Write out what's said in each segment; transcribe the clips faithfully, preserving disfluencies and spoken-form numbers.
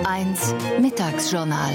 eins Mittagsjournal.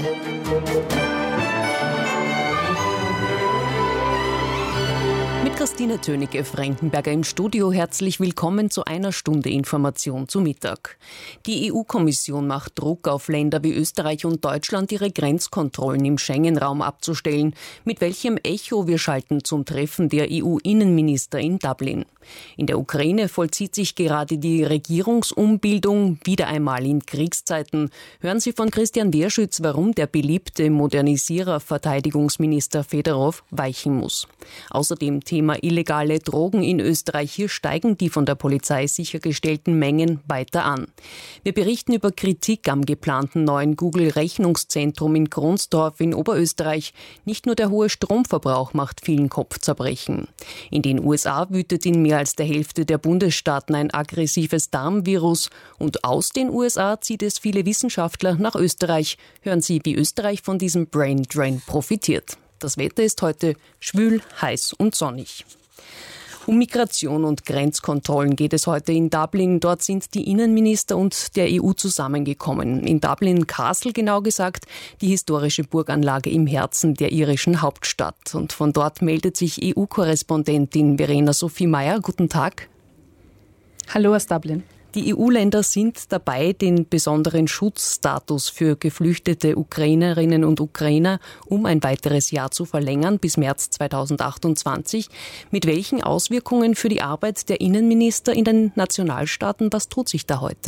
Mit Christine Tönicke-Frankenberger im Studio. Herzlich willkommen zu einer Stunde Information zu Mittag. Die E U-Kommission macht Druck auf Länder wie Österreich und Deutschland, ihre Grenzkontrollen im Schengen-Raum abzustellen. Mit welchem Echo? Wir schalten zum Treffen der E U-Innenminister in Dublin. In der Ukraine vollzieht sich gerade die Regierungsumbildung, wieder einmal in Kriegszeiten. Hören Sie von Christian Werschütz, warum der beliebte Modernisierer Verteidigungsminister Fedorov weichen muss. Außerdem Thema illegale Drogen in Österreich. Hier steigen die von der Polizei sichergestellten Mengen weiter an. Wir berichten über Kritik am geplanten neuen Google-Rechnungszentrum in Kronsdorf in Oberösterreich. Nicht nur der hohe Stromverbrauch macht vielen Kopfzerbrechen. In den U S A wütet in mehr als der Hälfte der Bundesstaaten ein aggressives Darmvirus. Und aus den U S A zieht es viele Wissenschaftler nach Österreich. Hören Sie, wie Österreich von diesem Brain Drain profitiert. Das Wetter ist heute schwül, heiß und sonnig. Um Migration und Grenzkontrollen geht es heute in Dublin. Dort sind die Innenminister und der E U zusammengekommen. In Dublin Castle genau gesagt, die historische Burganlage im Herzen der irischen Hauptstadt. Und von dort meldet sich E U-Korrespondentin Verena Sophie Meyer. Guten Tag. Hallo aus Dublin. Die E U-Länder sind dabei, den besonderen Schutzstatus für geflüchtete Ukrainerinnen und Ukrainer um ein weiteres Jahr zu verlängern, bis März zweitausendachtundzwanzig. Mit welchen Auswirkungen für die Arbeit der Innenminister in den Nationalstaaten? Was tut sich da heute?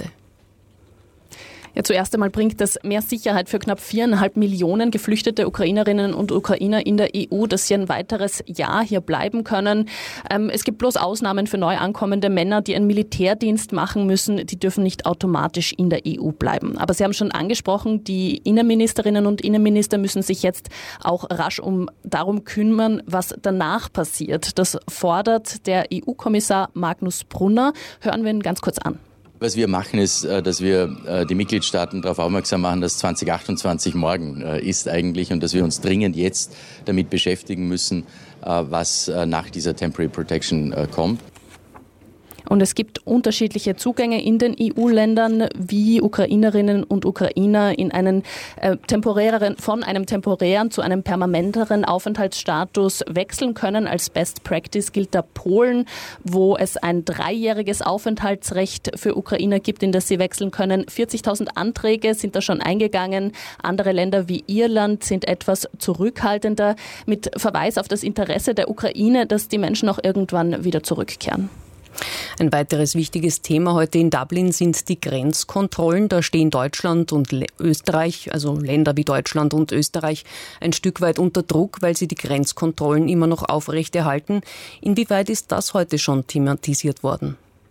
Ja, zuerst einmal bringt das mehr Sicherheit für knapp viereinhalb Millionen geflüchtete Ukrainerinnen und Ukrainer in der E U, dass sie ein weiteres Jahr hier bleiben können. Ähm, es gibt bloß Ausnahmen für neu ankommende Männer, die einen Militärdienst machen müssen. Die dürfen nicht automatisch in der E U bleiben. Aber Sie haben schon angesprochen, die Innenministerinnen und Innenminister müssen sich jetzt auch rasch um darum kümmern, was danach passiert. Das fordert der E U-Kommissar Magnus Brunner. Hören wir ihn ganz kurz an. Was wir machen, ist, dass wir die Mitgliedstaaten darauf aufmerksam machen, dass zweitausendachtundzwanzig morgen ist eigentlich und dass wir uns dringend jetzt damit beschäftigen müssen, was nach dieser Temporary Protection kommt. Und es gibt unterschiedliche Zugänge in den E U-Ländern, wie Ukrainerinnen und Ukrainer in einen äh, temporäreren, von einem temporären zu einem permanenteren Aufenthaltsstatus wechseln können. Als Best Practice gilt da Polen, wo es ein dreijähriges Aufenthaltsrecht für Ukrainer gibt, in das sie wechseln können. vierzigtausend Anträge sind da schon eingegangen. Andere Länder wie Irland sind etwas zurückhaltender, mit Verweis auf das Interesse der Ukraine, dass die Menschen auch irgendwann wieder zurückkehren. Ein weiteres wichtiges Thema heute in Dublin sind die Grenzkontrollen. Da stehen Deutschland und Österreich, also Länder wie Deutschland und Österreich, ein Stück weit unter Druck, weil sie die Grenzkontrollen immer noch aufrechterhalten. Inwieweit ist das heute schon thematisiert worden?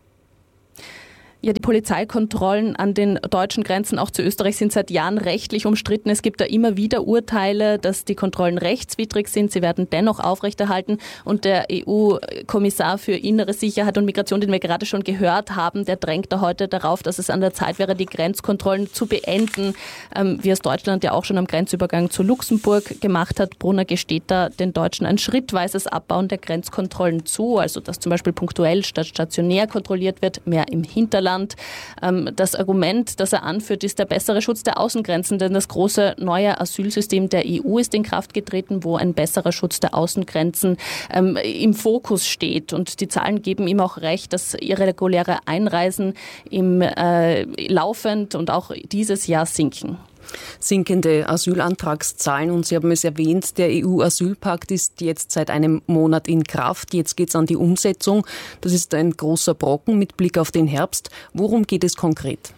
Ja, die Polizeikontrollen an den deutschen Grenzen auch zu Österreich sind seit Jahren rechtlich umstritten. Es gibt da immer wieder Urteile, dass die Kontrollen rechtswidrig sind. Sie werden dennoch aufrechterhalten. Und der E U-Kommissar für innere Sicherheit und Migration, den wir gerade schon gehört haben, der drängt da heute darauf, dass es an der Zeit wäre, die Grenzkontrollen zu beenden, ähm, wie es Deutschland ja auch schon am Grenzübergang zu Luxemburg gemacht hat. Brunner gesteht da den Deutschen ein schrittweises Abbauen der Grenzkontrollen zu, also dass zum Beispiel punktuell statt stationär kontrolliert wird, mehr im Hinterland. Das Argument, das er anführt, ist der bessere Schutz der Außengrenzen, denn das große neue Asylsystem der E U ist in Kraft getreten, wo ein besserer Schutz der Außengrenzen ähm, im Fokus steht. Und die Zahlen geben ihm auch recht, dass irreguläre Einreisen im, äh, laufend und auch dieses Jahr sinken. Sinkende Asylantragszahlen und Sie haben es erwähnt, der E U-Asylpakt ist jetzt seit einem Monat in Kraft. Jetzt geht es an die Umsetzung. Das ist ein großer Brocken mit Blick auf den Herbst. Worum geht es konkret?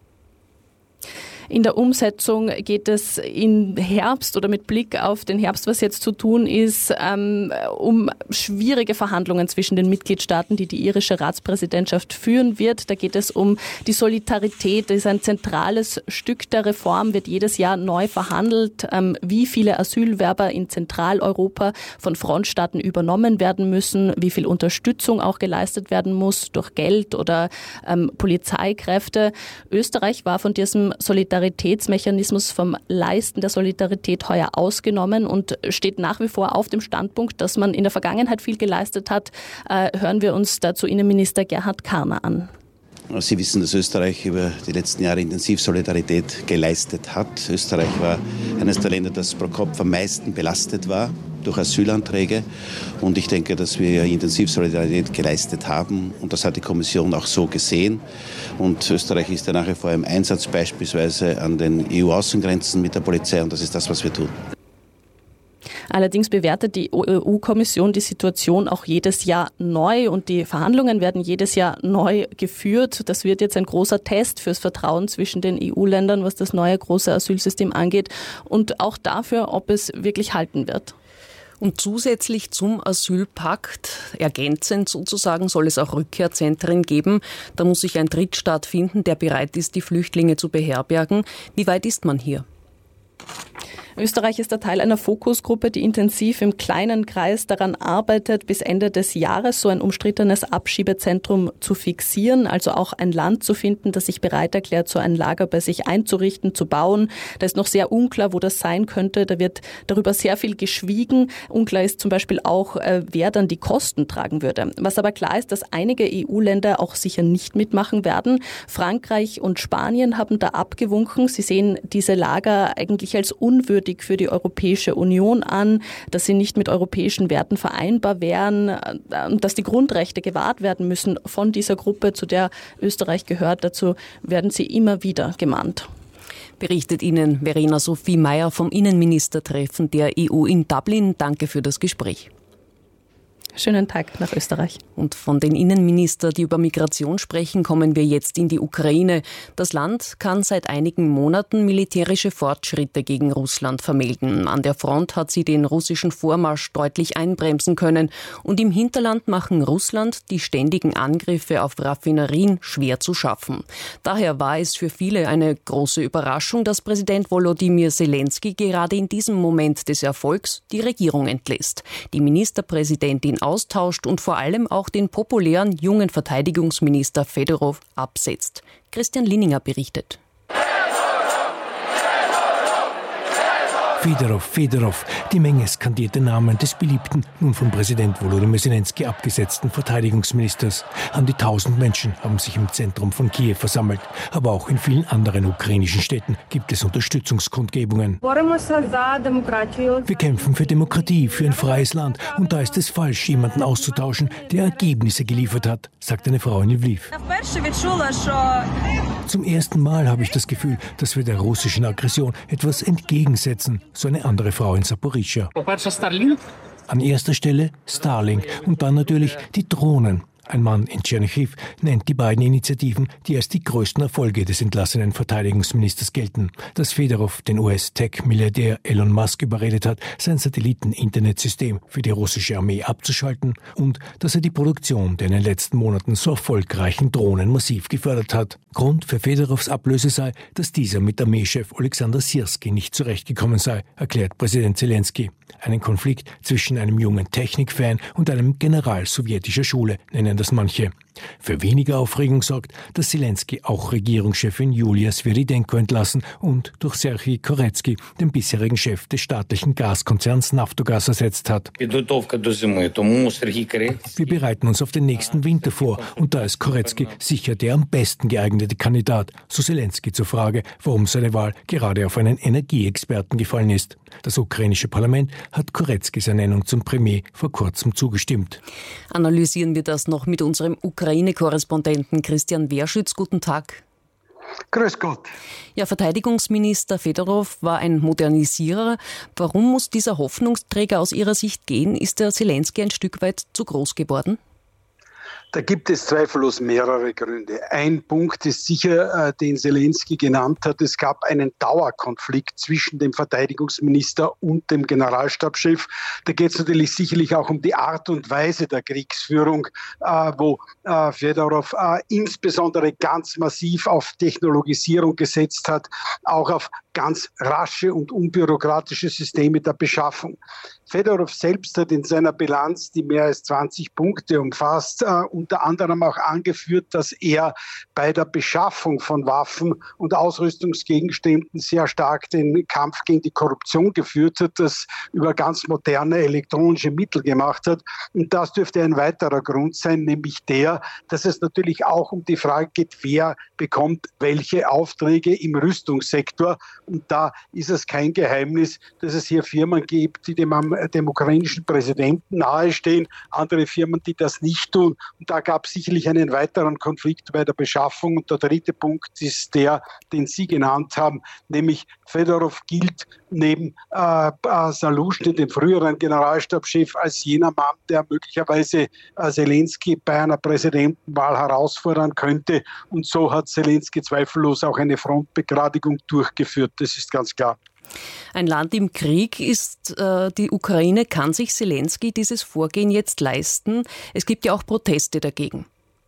In der Umsetzung geht es im Herbst oder mit Blick auf den Herbst, was jetzt zu tun ist, ähm, um schwierige Verhandlungen zwischen den Mitgliedstaaten, die die irische Ratspräsidentschaft führen wird. Da geht es um die Solidarität. Das ist ein zentrales Stück der Reform, wird jedes Jahr neu verhandelt, ähm, wie viele Asylwerber in Zentraleuropa von Frontstaaten übernommen werden müssen, wie viel Unterstützung auch geleistet werden muss durch Geld oder ähm, Polizeikräfte. Österreich war von diesem Solidaritätsmechanismus vom Leisten der Solidarität heuer ausgenommen und steht nach wie vor auf dem Standpunkt, dass man in der Vergangenheit viel geleistet hat. Äh, hören wir uns dazu Innenminister Gerhard Karner an. Sie wissen, dass Österreich über die letzten Jahre intensiv Solidarität geleistet hat. Österreich war eines der Länder, das pro Kopf am meisten belastet war durch Asylanträge. Und ich denke, dass wir intensiv Solidarität geleistet haben. Und das hat die Kommission auch so gesehen. Und Österreich ist ja nach wie vor im Einsatz beispielsweise an den E U-Außengrenzen mit der Polizei. Und das ist das, was wir tun. Allerdings bewertet die E U-Kommission die Situation auch jedes Jahr neu und die Verhandlungen werden jedes Jahr neu geführt. Das wird jetzt ein großer Test fürs Vertrauen zwischen den E U-Ländern, was das neue große Asylsystem angeht und auch dafür, ob es wirklich halten wird. Und zusätzlich zum Asylpakt, ergänzend sozusagen, soll es auch Rückkehrzentren geben. Da muss sich ein Drittstaat finden, der bereit ist, die Flüchtlinge zu beherbergen. Wie weit ist man hier? Österreich ist der Teil einer Fokusgruppe, die intensiv im kleinen Kreis daran arbeitet, bis Ende des Jahres so ein umstrittenes Abschiebezentrum zu fixieren, also auch ein Land zu finden, das sich bereit erklärt, so ein Lager bei sich einzurichten, zu bauen. Da ist noch sehr unklar, wo das sein könnte. Da wird darüber sehr viel geschwiegen. Unklar ist zum Beispiel auch, wer dann die Kosten tragen würde. Was aber klar ist, dass einige E U-Länder auch sicher nicht mitmachen werden. Frankreich und Spanien haben da abgewunken. Sie sehen diese Lager eigentlich als unwürdig für die Europäische Union an, dass sie nicht mit europäischen Werten vereinbar wären und dass die Grundrechte gewahrt werden müssen von dieser Gruppe, zu der Österreich gehört. Dazu werden sie immer wieder gemahnt. Berichtet Ihnen Verena Sophie Mayer vom Innenministertreffen der E U in Dublin. Danke für das Gespräch. Schönen Tag nach Österreich. Und von den Innenministern, die über Migration sprechen, kommen wir jetzt in die Ukraine. Das Land kann seit einigen Monaten militärische Fortschritte gegen Russland vermelden. An der Front hat sie den russischen Vormarsch deutlich einbremsen können. Und im Hinterland machen Russland die ständigen Angriffe auf Raffinerien schwer zu schaffen. Daher war es für viele eine große Überraschung, dass Präsident Volodymyr Zelensky gerade in diesem Moment des Erfolgs die Regierung entlässt. Die Ministerpräsidentin austauscht und vor allem auch den populären jungen Verteidigungsminister Fedorov absetzt. Christian Linninger berichtet. Fedorov, Fedorov. Die Menge skandierte Namen des beliebten, nun von Präsident Volodymyr Zelensky abgesetzten Verteidigungsministers. An die tausend Menschen haben sich im Zentrum von Kiew versammelt. Aber auch in vielen anderen ukrainischen Städten gibt es Unterstützungskundgebungen. Wir kämpfen für Demokratie, für ein freies Land. Und da ist es falsch, jemanden auszutauschen, der Ergebnisse geliefert hat, sagt eine Frau in Lviv. Zum ersten Mal habe ich das Gefühl, dass wir der russischen Aggression etwas entgegensetzen, so eine andere Frau in Saporischschja. An erster Stelle Starlink und dann natürlich die Drohnen. Ein Mann in Tschernichiw nennt die beiden Initiativen, die als die größten Erfolge des entlassenen Verteidigungsministers gelten. Dass Fedorov den U S-Tech-Milliardär Elon Musk überredet hat, sein Satelliten-Internetsystem für die russische Armee abzuschalten und dass er die Produktion der in den letzten Monaten so erfolgreichen Drohnen massiv gefördert hat. Grund für Fedorovs Ablöse sei, dass dieser mit Armeechef Oleksandr Syrskij nicht zurechtgekommen sei, erklärt Präsident Zelensky. Einen Konflikt zwischen einem jungen Technikfan und einem General sowjetischer Schule nennen das manche. Für weniger Aufregung sorgt, dass Zelensky auch Regierungschefin Julia Sviridenko entlassen und durch Serhij Koretskij, den bisherigen Chef des staatlichen Gaskonzerns Naftogaz, ersetzt hat. Wir bereiten uns auf den nächsten Winter vor und da ist Koretskij sicher der am besten geeignete Kandidat, so Zelensky zur Frage, warum seine Wahl gerade auf einen Energieexperten gefallen ist. Das ukrainische Parlament hat Koretskijs Ernennung zum Premier vor kurzem zugestimmt. Analysieren wir das noch mit unserem Ukraine-Korrespondenten Christian Werschütz. Guten Tag. Grüß Gott. Ja, Verteidigungsminister Fedorov war ein Modernisierer. Warum muss dieser Hoffnungsträger aus Ihrer Sicht gehen? Ist der Zelensky ein Stück weit zu groß geworden? Da gibt es zweifellos mehrere Gründe. Ein Punkt ist sicher, äh, den Zelensky genannt hat. Es gab einen Dauerkonflikt zwischen dem Verteidigungsminister und dem Generalstabschef. Da geht es natürlich sicherlich auch um die Art und Weise der Kriegsführung, äh, wo äh, Fedorov äh, insbesondere ganz massiv auf Technologisierung gesetzt hat, auch auf ganz rasche und unbürokratische Systeme der Beschaffung. Fedorov selbst hat in seiner Bilanz, die mehr als zwanzig Punkte umfasst, äh, unter anderem auch angeführt, dass er bei der Beschaffung von Waffen und Ausrüstungsgegenständen sehr stark den Kampf gegen die Korruption geführt hat, das über ganz moderne elektronische Mittel gemacht hat. Und das dürfte ein weiterer Grund sein, nämlich der, dass es natürlich auch um die Frage geht, wer bekommt welche Aufträge im Rüstungssektor. Und da ist es kein Geheimnis, dass es hier Firmen gibt, die dem, dem ukrainischen Präsidenten nahestehen, andere Firmen, die das nicht tun. Und da gab es sicherlich einen weiteren Konflikt bei der Beschaffung. Und der dritte Punkt ist der, den Sie genannt haben, nämlich Fedorov gilt neben äh, Zaluschny, dem früheren Generalstabschef, als jener Mann, der möglicherweise äh, Zelensky bei einer Präsidentenwahl herausfordern könnte. Und so hat Zelensky zweifellos auch eine Frontbegradigung durchgeführt. Das ist ganz klar. Ein Land im Krieg ist äh, die Ukraine. Kann sich Zelensky dieses Vorgehen jetzt leisten? Es gibt ja auch Proteste dagegen.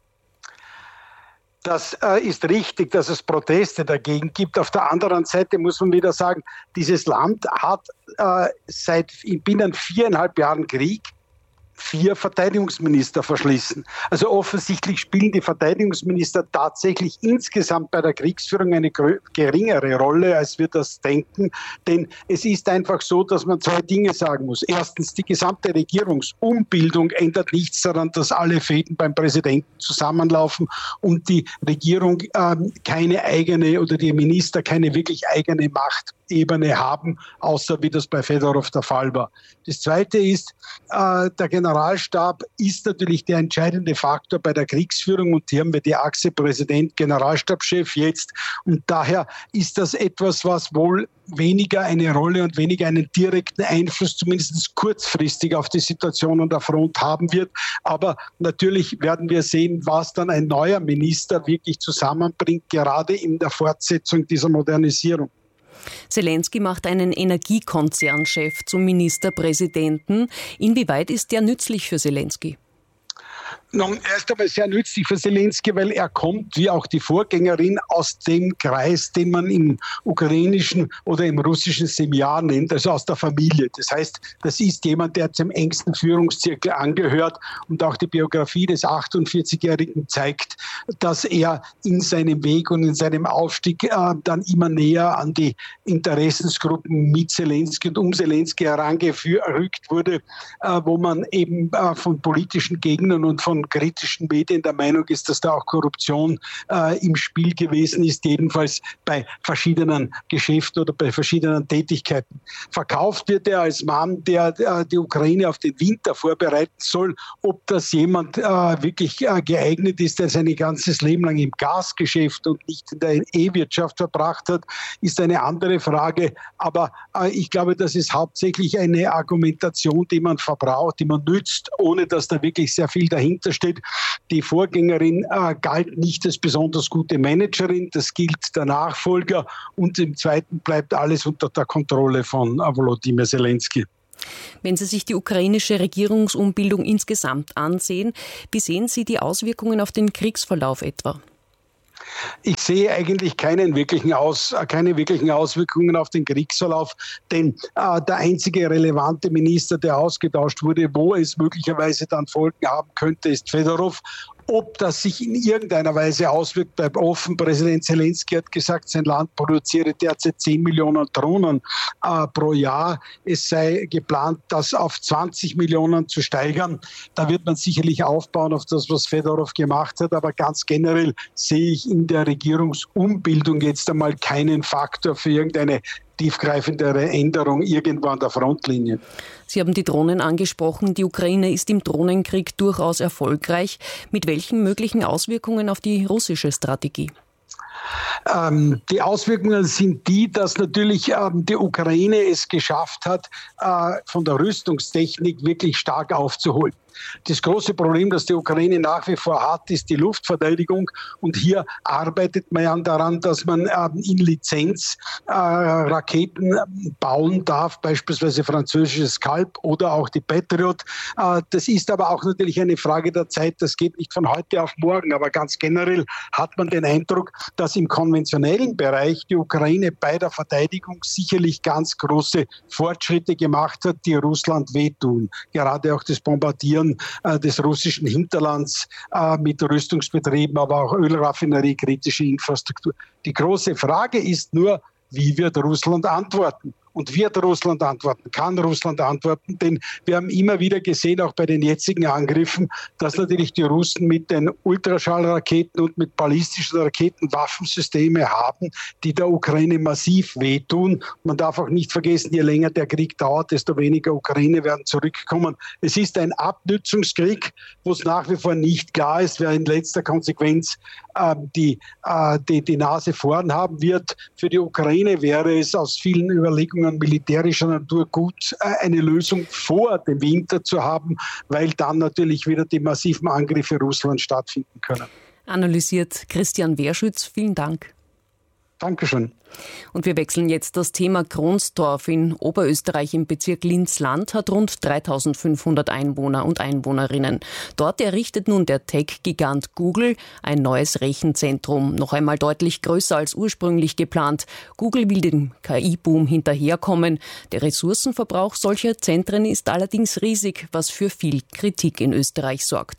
Das äh, ist richtig, dass es Proteste dagegen gibt. Auf der anderen Seite muss man wieder sagen, dieses Land hat äh, seit binnen viereinhalb Jahren Krieg vier Verteidigungsminister verschlissen. Also offensichtlich spielen die Verteidigungsminister tatsächlich insgesamt bei der Kriegsführung eine geringere Rolle, als wir das denken. Denn es ist einfach so, dass man zwei Dinge sagen muss. Erstens, die gesamte Regierungsumbildung ändert nichts daran, dass alle Fäden beim Präsidenten zusammenlaufen und die Regierung ähm, keine eigene oder die Minister keine wirklich eigene Machtebene haben, außer wie das bei Fedorov der Fall war. Das Zweite ist, äh, der Generalstab ist natürlich der entscheidende Faktor bei der Kriegsführung und hier haben wir die Achse Präsident-Generalstabschef jetzt und daher ist das etwas, was wohl weniger eine Rolle und weniger einen direkten Einfluss, zumindest kurzfristig auf die Situation an der Front haben wird. Aber natürlich werden wir sehen, was dann ein neuer Minister wirklich zusammenbringt, gerade in der Fortsetzung dieser Modernisierung. Zelensky macht einen Energiekonzernchef zum Ministerpräsidenten. Inwieweit ist der nützlich für Zelensky? Nun, er ist aber sehr nützlich für Zelensky, weil er kommt, wie auch die Vorgängerin, aus dem Kreis, den man im ukrainischen oder im russischen Semiar nennt, also aus der Familie. Das heißt, das ist jemand, der zum engsten Führungszirkel angehört und auch die Biografie des achtundvierzigjährigen zeigt, dass er in seinem Weg und in seinem Aufstieg äh, dann immer näher an die Interessensgruppen mit Zelensky und um Zelensky herangerückt wurde, äh, wo man eben äh, von politischen Gegnern und von kritischen Medien der Meinung ist, dass da auch Korruption äh, im Spiel gewesen ist, jedenfalls bei verschiedenen Geschäften oder bei verschiedenen Tätigkeiten. Verkauft wird er als Mann, der äh, die Ukraine auf den Winter vorbereiten soll. Ob das jemand äh, wirklich äh, geeignet ist, der sein ganzes Leben lang im Gasgeschäft und nicht in der E-Wirtschaft verbracht hat, ist eine andere Frage. Aber äh, ich glaube, das ist hauptsächlich eine Argumentation, die man verbraucht, die man nützt, ohne dass da wirklich sehr viel dahinter steht. Die Vorgängerin äh, galt nicht als besonders gute Managerin, das gilt der Nachfolger und im Zweiten bleibt alles unter der Kontrolle von Volodymyr Zelensky. Wenn Sie sich die ukrainische Regierungsumbildung insgesamt ansehen, wie sehen Sie die Auswirkungen auf den Kriegsverlauf etwa? Ich sehe eigentlich keinen wirklichen Aus, keine wirklichen Auswirkungen auf den Kriegsverlauf, denn äh, der einzige relevante Minister, der ausgetauscht wurde, wo es möglicherweise dann Folgen haben könnte, ist Fedorov. Ob das sich in irgendeiner Weise auswirkt, bleibt offen. Präsident Zelensky hat gesagt, sein Land produziere derzeit zehn Millionen Drohnen äh, pro Jahr. Es sei geplant, das auf zwanzig Millionen zu steigern. Da wird man sicherlich aufbauen auf das, was Fedorov gemacht hat. Aber ganz generell sehe ich in der Regierungsumbildung jetzt einmal keinen Faktor für irgendeine tiefgreifendere Änderung irgendwo an der Frontlinie. Sie haben die Drohnen angesprochen. Die Ukraine ist im Drohnenkrieg durchaus erfolgreich. Mit welchen möglichen Auswirkungen auf die russische Strategie? Ähm, die Auswirkungen sind die, dass natürlich ähm, die Ukraine es geschafft hat, äh, von der Rüstungstechnik wirklich stark aufzuholen. Das große Problem, das die Ukraine nach wie vor hat, ist die Luftverteidigung. Und hier arbeitet man ja daran, dass man in Lizenz äh, Raketen bauen darf, beispielsweise französisches Scalp oder auch die Patriot. Äh, das ist aber auch natürlich eine Frage der Zeit. Das geht nicht von heute auf morgen. Aber ganz generell hat man den Eindruck, dass im konventionellen Bereich die Ukraine bei der Verteidigung sicherlich ganz große Fortschritte gemacht hat, die Russland wehtun. Gerade auch das Bombardieren äh, des russischen Hinterlands äh, mit Rüstungsbetrieben, aber auch Ölraffinerie, kritische Infrastruktur. Die große Frage ist nur, wie wird Russland antworten? Und wird Russland antworten? Kann Russland antworten? Denn wir haben immer wieder gesehen, auch bei den jetzigen Angriffen, dass natürlich die Russen mit den Ultraschallraketen und mit ballistischen Raketen Waffensysteme haben, die der Ukraine massiv wehtun. Man darf auch nicht vergessen, je länger der Krieg dauert, desto weniger Ukraine werden zurückkommen. Es ist ein Abnützungskrieg, wo es nach wie vor nicht klar ist, wer in letzter Konsequenz äh, die, äh, die, die Nase vorn haben wird. Für die Ukraine wäre es aus vielen Überlegungen militärischer Natur gut, eine Lösung vor dem Winter zu haben, weil dann natürlich wieder die massiven Angriffe Russlands stattfinden können. Analysiert Christian Wehrschütz. Vielen Dank. Dankeschön. Und wir wechseln jetzt das Thema. Kronstorf in Oberösterreich im Bezirk Linz-Land hat rund dreitausendfünfhundert Einwohner und Einwohnerinnen. Dort errichtet nun der Tech-Gigant Google ein neues Rechenzentrum, noch einmal deutlich größer als ursprünglich geplant. Google will dem K I-Boom hinterherkommen. Der Ressourcenverbrauch solcher Zentren ist allerdings riesig, was für viel Kritik in Österreich sorgt.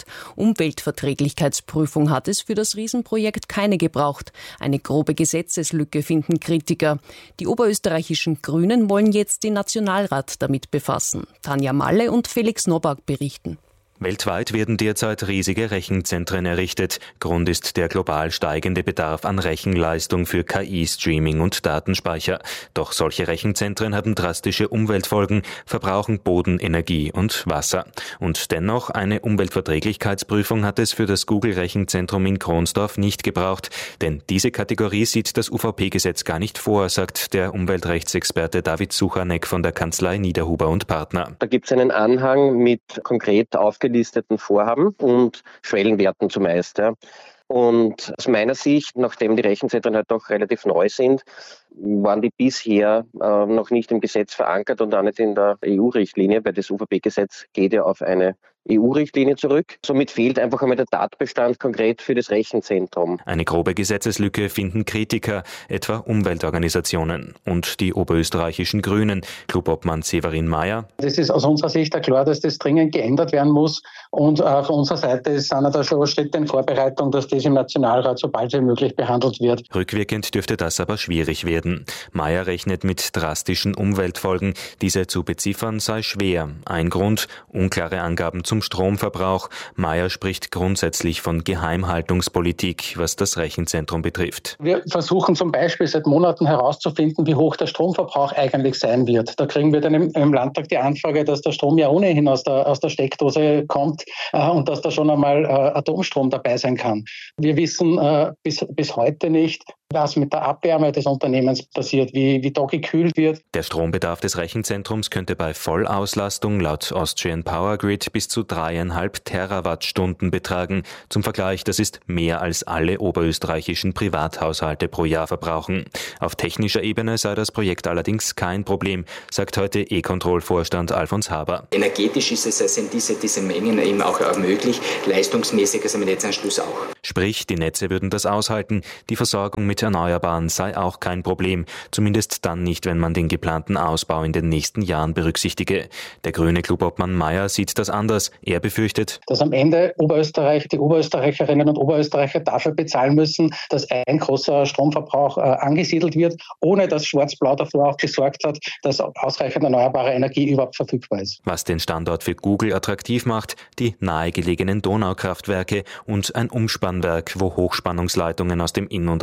Umweltverträglichkeitsprüfung hat es für das Riesenprojekt keine gebraucht. Eine grobe Gesetzeslücke finden Kritiker. Die oberösterreichischen Grünen wollen jetzt den Nationalrat damit befassen. Tanja Malle und Felix Nowak berichten. Weltweit werden derzeit riesige Rechenzentren errichtet. Grund ist der global steigende Bedarf an Rechenleistung für K I-Streaming und Datenspeicher. Doch solche Rechenzentren haben drastische Umweltfolgen, verbrauchen Boden, Energie und Wasser. Und dennoch, eine Umweltverträglichkeitsprüfung hat es für das Google-Rechenzentrum in Kronstorf nicht gebraucht. Denn diese Kategorie sieht das U V P-Gesetz gar nicht vor, sagt der Umweltrechtsexperte David Suchanek von der Kanzlei Niederhuber und Partner. Da gibt es einen Anhang mit konkret aufgelisteten Vorhaben und Schwellenwerten zumeist. Ja. Und aus meiner Sicht, nachdem die Rechenzentren halt doch relativ neu sind, waren die bisher äh, noch nicht im Gesetz verankert und auch nicht in der E U-Richtlinie, weil das U V P-Gesetz geht ja auf eine E U-Richtlinie zurück. Somit fehlt einfach einmal der Tatbestand konkret für das Rechenzentrum. Eine grobe Gesetzeslücke finden Kritiker, etwa Umweltorganisationen und die oberösterreichischen Grünen. Clubobmann Severin Mayer. Es ist aus unserer Sicht ja klar, dass das dringend geändert werden muss. Und äh, von unserer Seite sind da schon Schritte in Vorbereitung, dass das im Nationalrat so bald wie möglich behandelt wird. Rückwirkend dürfte das aber schwierig werden. Mayer rechnet mit drastischen Umweltfolgen. Diese zu beziffern sei schwer. Ein Grund, unklare Angaben zum Stromverbrauch. Mayer spricht grundsätzlich von Geheimhaltungspolitik, was das Rechenzentrum betrifft. Wir versuchen zum Beispiel seit Monaten herauszufinden, wie hoch der Stromverbrauch eigentlich sein wird. Da kriegen wir dann im, im Landtag die Anfrage, dass der Strom ja ohnehin aus der, aus der Steckdose kommt äh, und dass da schon einmal äh, Atomstrom dabei sein kann. Wir wissen äh, bis, bis heute nicht, was mit der Abwärme des Unternehmens passiert, wie, wie da gekühlt wird. Der Strombedarf des Rechenzentrums könnte bei Vollauslastung laut Austrian Power Grid bis zu dreieinhalb Terawattstunden betragen. Zum Vergleich, das ist mehr als alle oberösterreichischen Privathaushalte pro Jahr verbrauchen. Auf technischer Ebene sei das Projekt allerdings kein Problem, sagt heute E-Control-Vorstand Alfons Haber. Energetisch ist es, sind diese, diese Mengen eben auch möglich, leistungsmäßig also mit Netzanschluss auch. Sprich, die Netze würden das aushalten, die Versorgung mit Erneuerbaren sei auch kein Problem, zumindest dann nicht, wenn man den geplanten Ausbau in den nächsten Jahren berücksichtige. Der grüne Clubobmann Mayer sieht das anders. Er befürchtet, dass am Ende Oberösterreich, die Oberösterreicherinnen und Oberösterreicher dafür bezahlen müssen, dass ein großer Stromverbrauch äh, angesiedelt wird, ohne dass Schwarz-Blau davor auch gesorgt hat, dass ausreichend erneuerbare Energie überhaupt verfügbar ist. Was den Standort für Google attraktiv macht, die nahegelegenen Donaukraftwerke und ein Umspannwerk, wo Hochspannungsleitungen aus dem In- und Ausland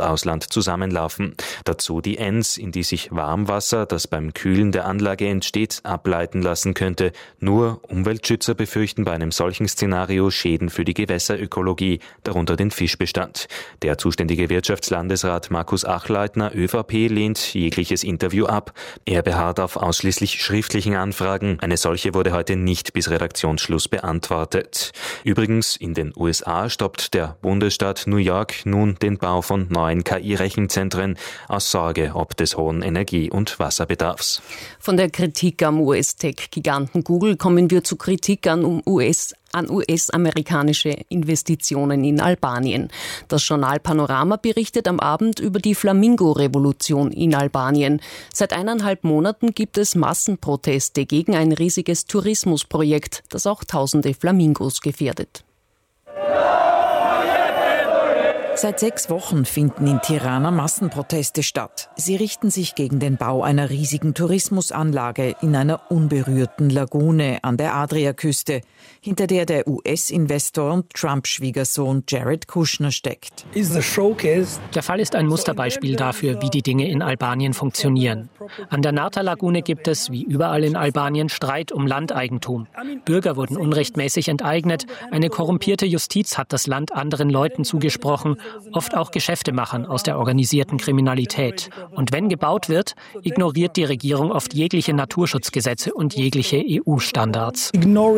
Deutschland zusammenlaufen. Dazu die Enns, in die sich Warmwasser, das beim Kühlen der Anlage entsteht, ableiten lassen könnte. Nur Umweltschützer befürchten bei einem solchen Szenario Schäden für die Gewässerökologie, darunter den Fischbestand. Der zuständige Wirtschaftslandesrat Markus Achleitner, ÖVP, lehnt jegliches Interview ab. Er beharrt auf ausschließlich schriftlichen Anfragen. Eine solche wurde heute nicht bis Redaktionsschluss beantwortet. Übrigens, in den U S A stoppt der Bundesstaat New York nun den Bau von neuen K I-Rechenzentren aus Sorge ob des hohen Energie- und Wasserbedarfs. Von der Kritik am U S-Tech-Giganten Google kommen wir zu Kritik an U S an U S-amerikanische Investitionen in Albanien. Das Journal Panorama berichtet am Abend über die Flamingo-Revolution in Albanien. Seit eineinhalb Monaten gibt es Massenproteste gegen ein riesiges Tourismusprojekt, das auch tausende Flamingos gefährdet. Seit sechs Wochen finden in Tirana Massenproteste statt. Sie richten sich gegen den Bau einer riesigen Tourismusanlage in einer unberührten Lagune an der Adriaküste, hinter der der U S-Investor und Trump-Schwiegersohn Jared Kushner steckt. Der Fall ist ein Musterbeispiel dafür, wie die Dinge in Albanien funktionieren. An der Narta-Lagune gibt es, wie überall in Albanien, Streit um Landeigentum. Bürger wurden unrechtmäßig enteignet, eine korrumpierte Justiz hat das Land anderen Leuten zugesprochen, oft auch Geschäftemachern aus der organisierten Kriminalität. Und wenn gebaut wird, ignoriert die Regierung oft jegliche Naturschutzgesetze und jegliche E U-Standards.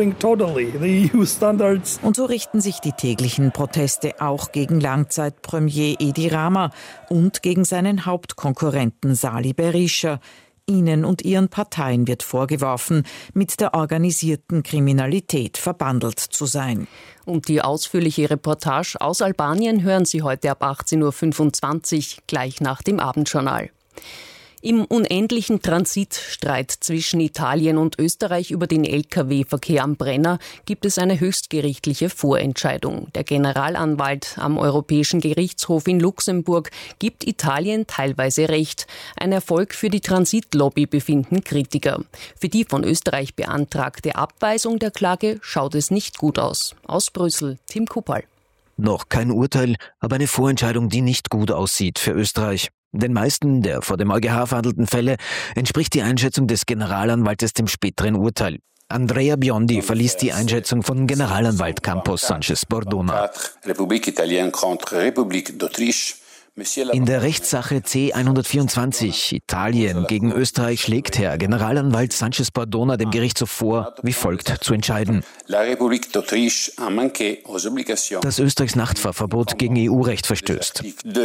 Und so richten sich die täglichen Proteste auch gegen Langzeitpremier Edi Rama und gegen seinen Hauptkonkurrenten Sali Berisha. Ihnen und ihren Parteien wird vorgeworfen, mit der organisierten Kriminalität verbandelt zu sein. Und die ausführliche Reportage aus Albanien hören Sie heute ab achtzehn Uhr fünfundzwanzig, gleich nach dem Abendjournal. Im unendlichen Transitstreit zwischen Italien und Österreich über den L K W-Verkehr am Brenner gibt es eine höchstgerichtliche Vorentscheidung. Der Generalanwalt am Europäischen Gerichtshof in Luxemburg gibt Italien teilweise Recht. Ein Erfolg für die Transitlobby, befinden Kritiker. Für die von Österreich beantragte Abweisung der Klage schaut es nicht gut aus. Aus Brüssel, Tim Kupal. Noch kein Urteil, aber eine Vorentscheidung, die nicht gut aussieht für Österreich. Den meisten der vor dem EuGH verhandelten Fälle entspricht die Einschätzung des Generalanwaltes dem späteren Urteil. Andrea Biondi verließ die Einschätzung von Generalanwalt Campos Sanchez Bordona. In der Rechtssache C hundertvierundzwanzig Italien gegen Österreich schlägt Herr Generalanwalt Sanchez Bordona dem Gerichtshof vor, wie folgt zu entscheiden. Dass Österreichs Nachtfahrverbot gegen E U-Recht verstößt.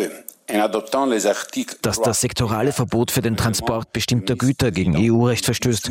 Dass das sektorale Verbot für den Transport bestimmter Güter gegen E U-Recht verstößt.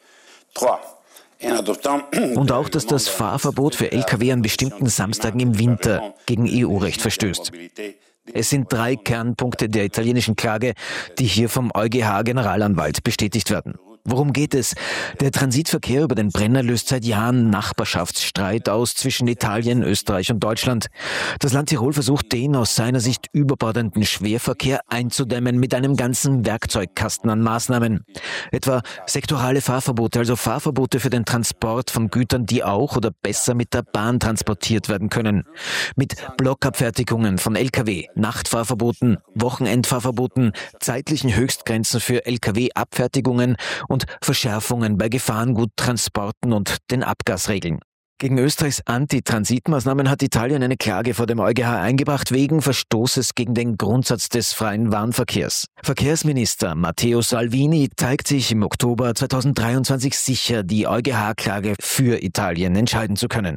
Und auch, dass das Fahrverbot für L K W an bestimmten Samstagen im Winter gegen E U-Recht verstößt. Es sind drei Kernpunkte der italienischen Klage, die hier vom EuGH-Generalanwalt bestätigt werden. Worum geht es? Der Transitverkehr über den Brenner löst seit Jahren Nachbarschaftsstreit aus zwischen Italien, Österreich und Deutschland. Das Land Tirol versucht, den aus seiner Sicht überbordenden Schwerverkehr einzudämmen mit einem ganzen Werkzeugkasten an Maßnahmen. Etwa sektorale Fahrverbote, also Fahrverbote für den Transport von Gütern, die auch oder besser mit der Bahn transportiert werden können. Mit Blockabfertigungen von L K W, Nachtfahrverboten, Wochenendfahrverboten, zeitlichen Höchstgrenzen für L K W-Abfertigungen und Verschärfungen bei Gefahrguttransporten und den Abgasregeln. Gegen Österreichs Antitransitmaßnahmen hat Italien eine Klage vor dem EuGH eingebracht wegen Verstoßes gegen den Grundsatz des freien Warenverkehrs. Verkehrsminister Matteo Salvini zeigt sich im Oktober zweitausenddreiundzwanzig sicher, die EuGH-Klage für Italien entscheiden zu können.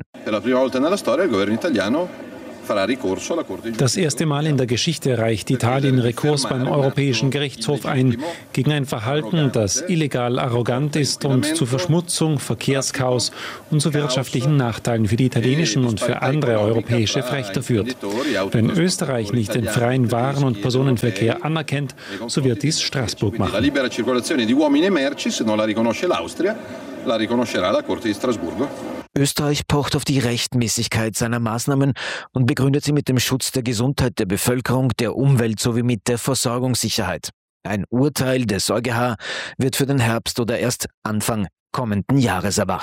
Das erste Mal in der Geschichte reicht Italien Rekurs beim Europäischen Gerichtshof ein gegen ein Verhalten, das illegal arrogant ist und zu Verschmutzung, Verkehrschaos und zu wirtschaftlichen Nachteilen für die italienischen und für andere europäische Frechter führt. Wenn Österreich nicht den freien Waren- und Personenverkehr anerkennt, so wird dies Straßburg machen. Österreich pocht auf die Rechtmäßigkeit seiner Maßnahmen und begründet sie mit dem Schutz der Gesundheit der Bevölkerung, der Umwelt sowie mit der Versorgungssicherheit. Ein Urteil des EuGH wird für den Herbst oder erst Anfang kommenden Jahres erwartet.